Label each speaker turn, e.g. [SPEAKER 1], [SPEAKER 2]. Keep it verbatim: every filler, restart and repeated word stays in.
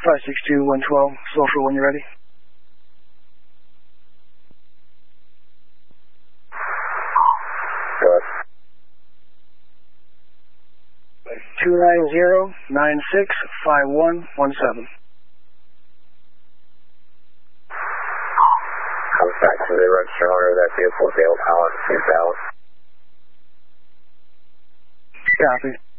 [SPEAKER 1] five six two, one twelve, social when you're ready.
[SPEAKER 2] Good.
[SPEAKER 1] two nine zero, nine six five one one seven.
[SPEAKER 2] Comes back to the register owner of that vehicle, Dale Palace, two thousand.
[SPEAKER 1] Copy.